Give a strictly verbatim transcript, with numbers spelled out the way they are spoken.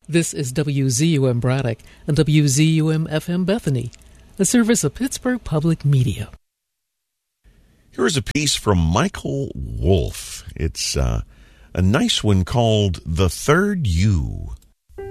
This is W Z U M Braddock and W Z U M F M Bethany, a service of Pittsburgh Public Media. Here's a piece from Michael Wolff. It's uh, a nice one called The Third You.